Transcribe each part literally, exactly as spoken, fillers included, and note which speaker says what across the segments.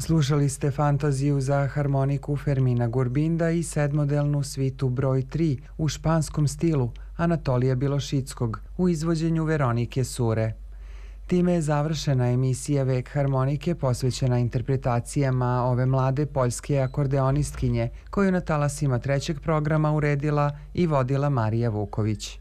Speaker 1: Slušali ste fantaziju za harmoniku Fermina Gurbinda i sedmodelnu svitu broj tri u španskom stilu Anatolija Bilošickog u izvođenju Veronike Sure. Time je završena emisija Vek harmonike posvećena interpretacijama ove mlade poljske akordeonistkinje koju na talasima trećeg programa uredila i vodila Marija Vuković.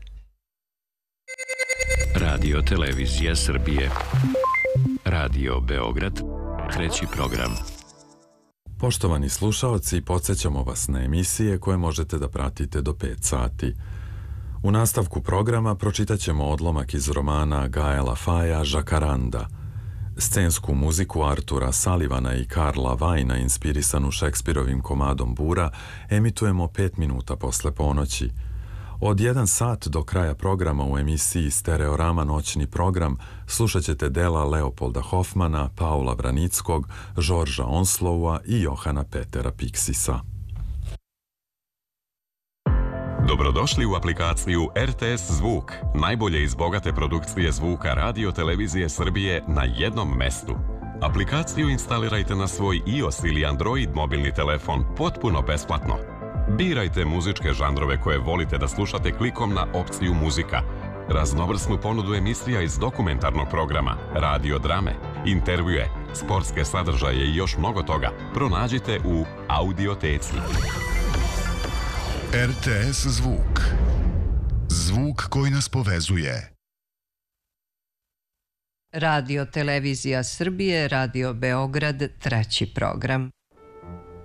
Speaker 2: Radio Televizija Srbije. Radio Beograd. Treći program.
Speaker 3: Poštovani slušaoci, podsjećamo vas na emisije koje možete da pratite do pet sati. U nastavku programa pročitat ćemo odlomak iz romana Gaela Faja Žakaranda. Scensku muziku Artura Sullivana i Karla Vajna inspirisanu Šekspirovim komadom Bura emitujemo pet minuta posle ponoći. Od jedan sat do kraja programa u emisiji Stereorama noćni program slušat ćete dela Leopolda Hofmana, Paula Vranickog, Žorža Onslowa i Johana Petera Piksisa.
Speaker 4: Dobrodošli u aplikaciju R T S Zvuk, najbolje iz bogate produkcije zvuka Radio Televizije Srbije na jednom mestu. Aplikaciju instalirajte na svoj iOS ili Android mobilni telefon potpuno besplatno. Birajte muzičke žanrove koje volite da slušate klikom na opciju muzika. Raznovrsnu ponudu emisija iz dokumentarnog programa, radio drame, intervjue, sportske sadržaje i još mnogo toga pronađite u Audioteci.
Speaker 5: R T S Zvuk. Zvuk koji nas povezuje.
Speaker 6: Radio Televizija Srbije, Radio Beograd, treći program.